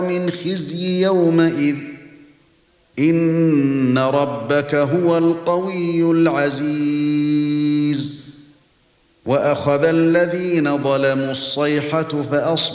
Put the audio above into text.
من خزي يومئذ إن ربك هو القوي العزيز وأخذ الذين ظلموا الصيحة فأصبحوا